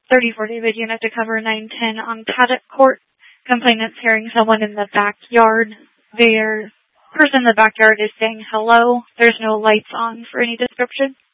34 David Unit to cover 910 on Paddock Court. Complainant's hearing someone in the backyard. Their person in the backyard is saying hello. There's no lights on for any description.